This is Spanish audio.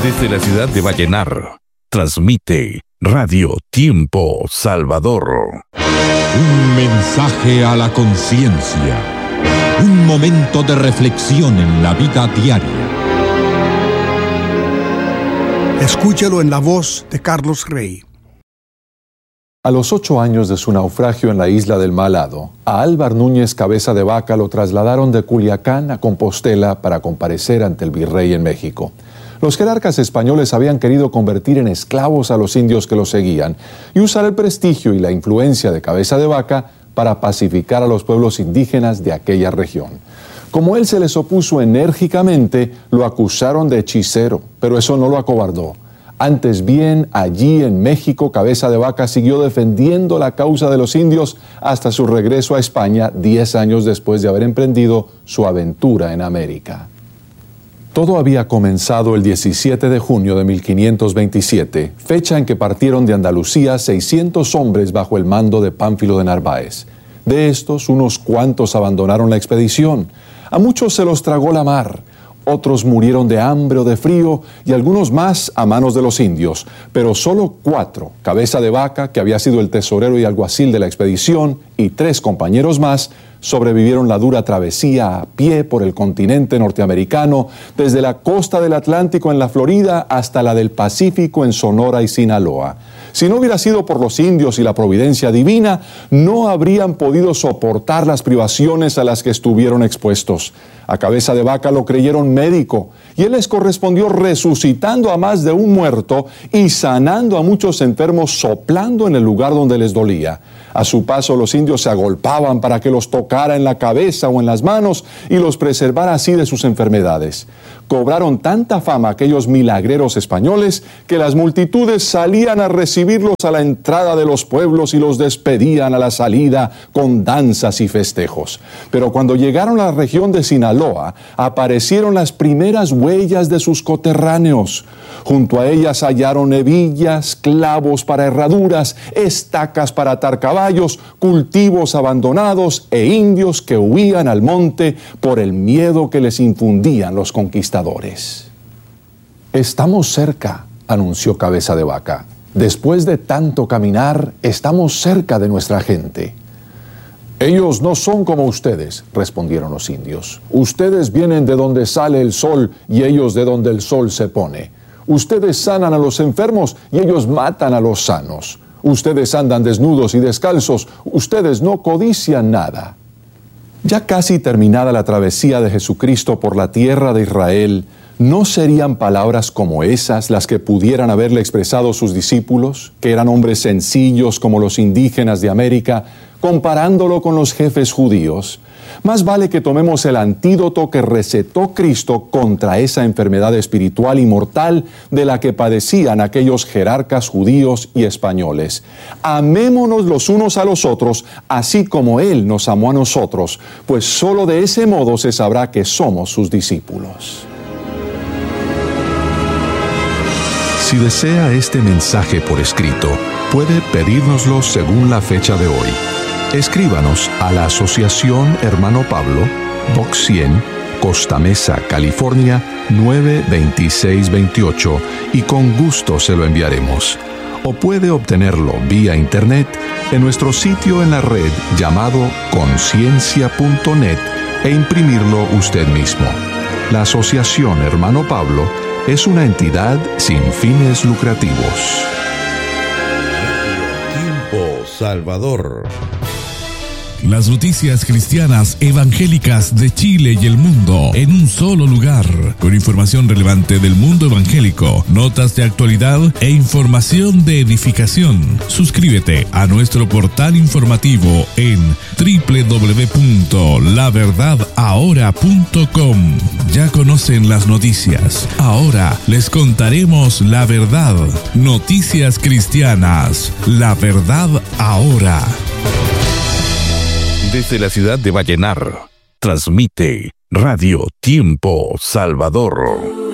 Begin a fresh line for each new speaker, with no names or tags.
Desde la ciudad de Vallenar, transmite Radio Tiempo Salvador.
Un mensaje a la conciencia. Un momento de reflexión en la vida diaria.
Escúchelo en la voz de Carlos Rey.
A los 8 años de su naufragio en la isla del Malhado, a Álvar Núñez Cabeza de Vaca lo trasladaron de Culiacán a Compostela para comparecer ante el virrey en México. Los jerarcas españoles habían querido convertir en esclavos a los indios que los seguían y usar el prestigio y la influencia de Cabeza de Vaca para pacificar a los pueblos indígenas de aquella región. Como él se les opuso enérgicamente, lo acusaron de hechicero, pero eso no lo acobardó. Antes bien, allí en México, Cabeza de Vaca siguió defendiendo la causa de los indios hasta su regreso a España 10 años después de haber emprendido su aventura en América. Todo había comenzado el 17 de junio de 1527, fecha en que partieron de Andalucía 600 hombres bajo el mando de Pánfilo de Narváez. De estos, unos cuantos abandonaron la expedición. A muchos se los tragó la mar. Otros murieron de hambre o de frío y algunos más a manos de los indios, pero solo 4, Cabeza de Vaca, que había sido el tesorero y alguacil de la expedición, y 3 compañeros más, sobrevivieron la dura travesía a pie por el continente norteamericano, desde la costa del Atlántico en la Florida hasta la del Pacífico en Sonora y Sinaloa. Si no hubiera sido por los indios y la providencia divina, no habrían podido soportar las privaciones a las que estuvieron expuestos. A Cabeza de Vaca lo creyeron médico y él les correspondió resucitando a más de un muerto y sanando a muchos enfermos soplando en el lugar donde les dolía. A su paso los indios se agolpaban para que los tocara en la cabeza o en las manos y los preservara así de sus enfermedades. Cobraron tanta fama aquellos milagreros españoles que las multitudes salían a recibirlos a la entrada de los pueblos y los despedían a la salida con danzas y festejos. Pero cuando llegaron a la región de Sinaloa, aparecieron las primeras huellas de sus coterráneos. Junto a ellas hallaron hebillas, clavos para herraduras, estacas para atar caballos, cultivos abandonados e indios que huían al monte por el miedo que les infundían los conquistadores. Estamos cerca, anunció Cabeza de Vaca. Después de tanto caminar, estamos cerca de nuestra gente. Ellos no son como ustedes, respondieron los indios. Ustedes vienen de donde sale el sol y ellos de donde el sol se pone. Ustedes sanan a los enfermos y ellos matan a los sanos. Ustedes andan desnudos y descalzos, ustedes no codician nada. Ya casi terminada la travesía de Jesucristo por la tierra de Israel, ¿no serían palabras como esas las que pudieran haberle expresado sus discípulos, que eran hombres sencillos como los indígenas de América, comparándolo con los jefes judíos? Más vale que tomemos el antídoto que recetó Cristo contra esa enfermedad espiritual y mortal de la que padecían aquellos jerarcas judíos y españoles. Amémonos los unos a los otros, así como Él nos amó a nosotros, pues solo de ese modo se sabrá que somos sus discípulos.
Si desea este mensaje por escrito, puede pedírnoslo según la fecha de hoy. Escríbanos a la Asociación Hermano Pablo, Box 100, Costa Mesa, California, 92628 y con gusto se lo enviaremos. O puede obtenerlo vía internet en nuestro sitio en la red llamado conciencia.net e imprimirlo usted mismo. La Asociación Hermano Pablo es una entidad sin fines lucrativos.
Tiempo Salvador.
Las noticias cristianas evangélicas de Chile y el mundo en un solo lugar, con información relevante del mundo evangélico, notas de actualidad e información de edificación. Suscríbete a nuestro portal informativo en www.laverdadahora.com. Ya conocen las noticias. Ahora les contaremos la verdad. Noticias cristianas. La verdad ahora.
Desde la ciudad de Vallenar, transmite Radio Tiempo Salvador.